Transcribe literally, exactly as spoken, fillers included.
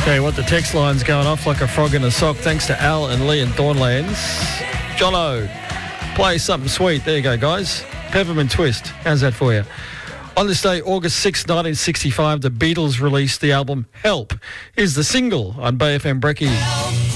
Tell you what, the text line's going off like a frog in a sock. Thanks to Al and Lee in Thornlands. Jono, play something sweet. There you go, guys. Peppermint Twist. How's that for you? On this day, August sixth, nineteen sixty-five, the Beatles released the album Help. Here's the single on Bay F M Brekkie.